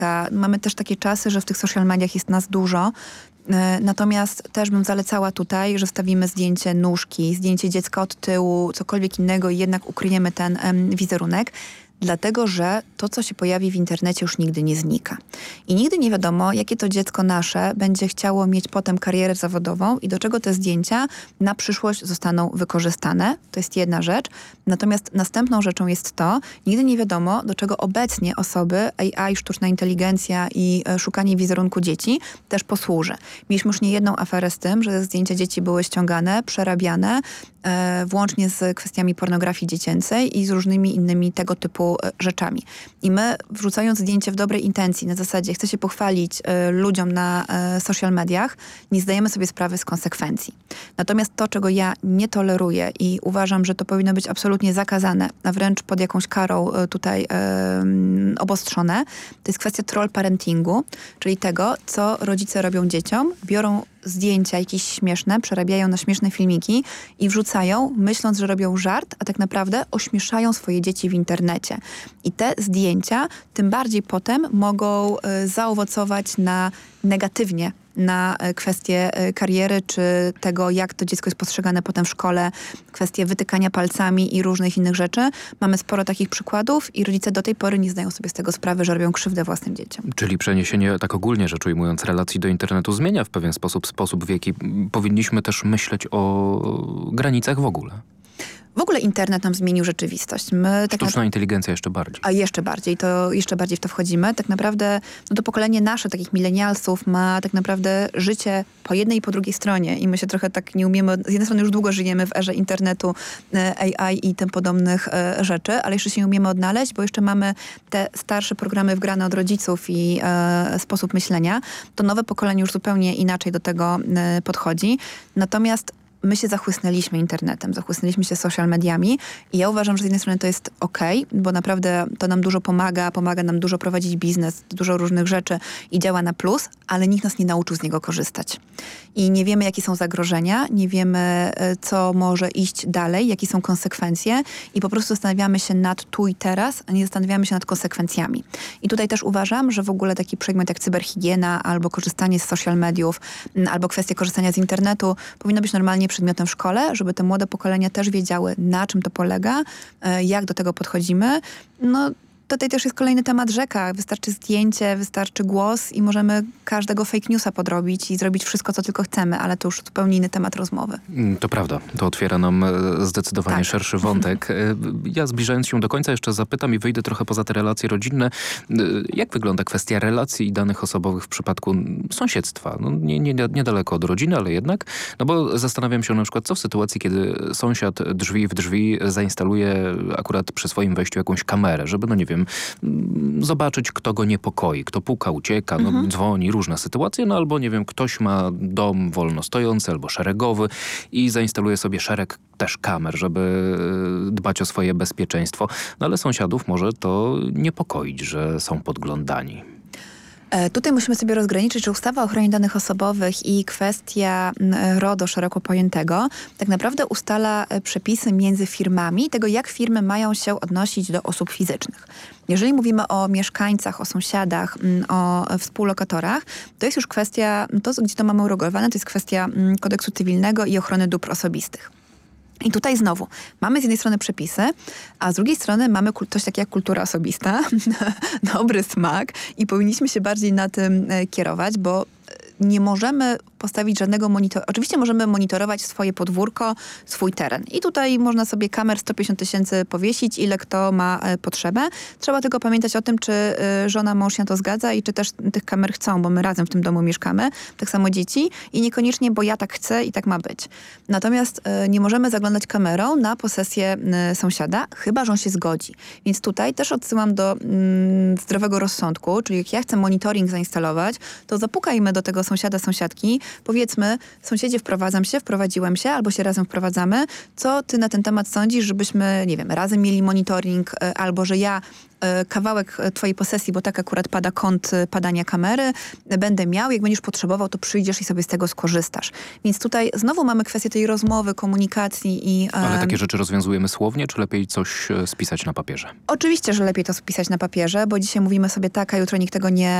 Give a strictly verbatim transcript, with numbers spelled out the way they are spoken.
Mamy też takie czasy, że w tych social mediach jest nas dużo. Natomiast też bym zalecała tutaj, że wstawimy zdjęcie nóżki, zdjęcie dziecka od tyłu, cokolwiek innego i jednak ukryjemy ten um, wizerunek. Dlatego, że to, co się pojawi w internecie, już nigdy nie znika. I nigdy nie wiadomo, jakie to dziecko nasze będzie chciało mieć potem karierę zawodową i do czego te zdjęcia na przyszłość zostaną wykorzystane. To jest jedna rzecz. Natomiast następną rzeczą jest to, nigdy nie wiadomo, do czego obecnie osoby, A I, sztuczna inteligencja i e, szukanie wizerunku dzieci też posłuży. Mieliśmy już niejedną aferę z tym, że zdjęcia dzieci były ściągane, przerabiane, e, włącznie z kwestiami pornografii dziecięcej i z różnymi innymi tego typu rzeczami. I my, wrzucając zdjęcie w dobrej intencji, na zasadzie chcę się pochwalić y, ludziom na y, social mediach, nie zdajemy sobie sprawy z konsekwencji. Natomiast to, czego ja nie toleruję i uważam, że to powinno być absolutnie zakazane, a wręcz pod jakąś karą y, tutaj y, obostrzone, to jest kwestia troll parentingu, czyli tego, co rodzice robią dzieciom, biorą zdjęcia jakieś śmieszne, przerabiają na śmieszne filmiki i wrzucają, myśląc, że robią żart, a tak naprawdę ośmieszają swoje dzieci w internecie. I te zdjęcia tym bardziej potem mogą y, zaowocować na negatywnie na kwestie kariery, czy tego, jak to dziecko jest postrzegane potem w szkole, kwestie wytykania palcami i różnych innych rzeczy. Mamy sporo takich przykładów i rodzice do tej pory nie zdają sobie z tego sprawy, że robią krzywdę własnym dzieciom. Czyli przeniesienie, tak ogólnie rzecz ujmując, relacji do internetu zmienia w pewien sposób sposób, w jaki powinniśmy też myśleć o granicach w ogóle. W ogóle internet nam zmienił rzeczywistość. My tak Sztuczna na... inteligencja jeszcze bardziej. A jeszcze bardziej, to jeszcze bardziej w to wchodzimy. Tak naprawdę no to pokolenie nasze, takich milenialsów, ma tak naprawdę życie po jednej i po drugiej stronie. I my się trochę tak nie umiemy, z jednej strony już długo żyjemy w erze internetu, A I i tym podobnych e, rzeczy, ale jeszcze się nie umiemy odnaleźć, bo jeszcze mamy te starsze programy wgrane od rodziców i e, sposób myślenia. To nowe pokolenie już zupełnie inaczej do tego e, podchodzi. Natomiast my się zachłysnęliśmy internetem, zachłysnęliśmy się social mediami i ja uważam, że z jednej strony to jest okej, bo naprawdę to nam dużo pomaga, pomaga nam dużo prowadzić biznes, dużo różnych rzeczy i działa na plus, ale nikt nas nie nauczył z niego korzystać. I nie wiemy, jakie są zagrożenia, nie wiemy, co może iść dalej, jakie są konsekwencje i po prostu zastanawiamy się nad tu i teraz, a nie zastanawiamy się nad konsekwencjami. I tutaj też uważam, że w ogóle taki przedmiot jak cyberhigiena albo korzystanie z social mediów, albo kwestia korzystania z internetu powinno być normalnie przedmiotem w szkole, żeby te młode pokolenia też wiedziały, na czym to polega, jak do tego podchodzimy. No, tutaj też jest kolejny temat rzeka. Wystarczy zdjęcie, wystarczy głos i możemy każdego fake newsa podrobić i zrobić wszystko, co tylko chcemy, ale to już zupełnie inny temat rozmowy. To prawda. To otwiera nam zdecydowanie tak. szerszy wątek. Ja zbliżając się do końca jeszcze zapytam i wyjdę trochę poza te relacje rodzinne. Jak wygląda kwestia relacji i danych osobowych w przypadku sąsiedztwa? No, nie, nie, niedaleko od rodziny, ale jednak. No bo zastanawiam się na przykład, co w sytuacji, kiedy sąsiad drzwi w drzwi zainstaluje akurat przy swoim wejściu jakąś kamerę, żeby, no nie wiem, zobaczyć, kto go niepokoi, kto puka, ucieka, no, mhm. dzwoni, różne sytuacje, no albo nie wiem, ktoś ma dom wolno stojący albo szeregowy i zainstaluje sobie szereg też kamer, żeby dbać o swoje bezpieczeństwo. No ale sąsiadów może to niepokoić, że są podglądani. Tutaj musimy sobie rozgraniczyć, że ustawa o ochronie danych osobowych i kwestia RODO szeroko pojętego tak naprawdę ustala przepisy między firmami tego, jak firmy mają się odnosić do osób fizycznych. Jeżeli mówimy o mieszkańcach, o sąsiadach, o współlokatorach, to jest już kwestia, to gdzie to mamy uregulowane, to jest kwestia kodeksu cywilnego i ochrony dóbr osobistych. I tutaj znowu mamy z jednej strony przepisy, a z drugiej strony mamy coś takiego jak kultura osobista, dobry smak i powinniśmy się bardziej na tym kierować, bo nie możemy postawić żadnego monitora. Oczywiście możemy monitorować swoje podwórko, swój teren. I tutaj można sobie kamer sto pięćdziesiąt tysięcy powiesić, ile kto ma e, potrzebę. Trzeba tylko pamiętać o tym, czy e, żona, mąż się na to zgadza i czy też tych kamer chcą, bo my razem w tym domu mieszkamy, tak samo dzieci i niekoniecznie, bo ja tak chcę i tak ma być. Natomiast e, nie możemy zaglądać kamerą na posesję e, sąsiada, chyba że on się zgodzi. Więc tutaj też odsyłam do mm, zdrowego rozsądku, czyli jak ja chcę monitoring zainstalować, to zapukajmy do tego sąsiada, sąsiadki, Powiedzmy, sąsiedzie, wprowadzam się, wprowadziłem się, albo się razem wprowadzamy. Co ty na ten temat sądzisz, żebyśmy, nie wiem, razem mieli monitoring, y, albo że ja y, kawałek twojej posesji, bo tak akurat pada kąt y, padania kamery, y, będę miał, jak będziesz potrzebował, to przyjdziesz i sobie z tego skorzystasz. Więc tutaj znowu mamy kwestię tej rozmowy, komunikacji i... Y, Ale takie rzeczy rozwiązujemy słownie, czy lepiej coś e, spisać na papierze? Oczywiście, że lepiej to spisać na papierze, bo dzisiaj mówimy sobie tak, a jutro nikt tego nie